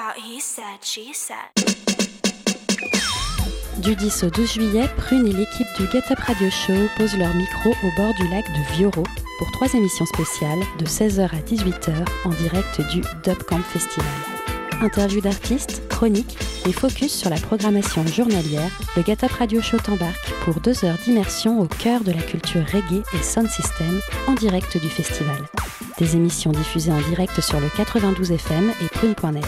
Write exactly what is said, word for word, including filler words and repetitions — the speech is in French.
about he said, she said. Du dix au douze juillet, Prune et l'équipe du Get Up Radio Show posent leur micro au bord du lac de Vioro pour trois émissions spéciales de seize heures à dix-huit heures en direct du Dub Camp Festival. Interviews d'artistes, chroniques et focus sur la programmation journalière, le Get Up Radio Show t'embarque pour deux heures d'immersion au cœur de la culture reggae et sound system en direct du festival. Des émissions diffusées en direct sur le quatre-vingt-douze F M et prune point net.